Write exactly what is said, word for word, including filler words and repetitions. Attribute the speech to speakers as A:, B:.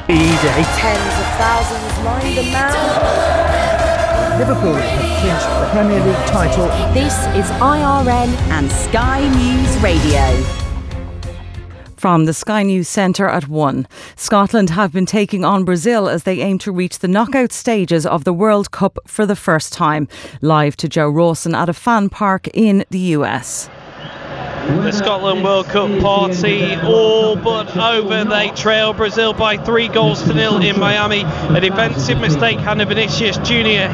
A: E-Day.
B: Tens of thousands lined the mount.
C: Liverpool have clinched the Premier League title.
D: This is I R N and Sky News Radio.
E: From the Sky News Centre at one. Scotland have been taking on Brazil as they aim to reach the knockout stages of the World Cup for the first time. Live to Joe Rawson at a fan park in the U S.
F: The Scotland World Cup party all but over. They trail Brazil by three goals to nil in Miami. A defensive mistake, Hannah Vinicius Junior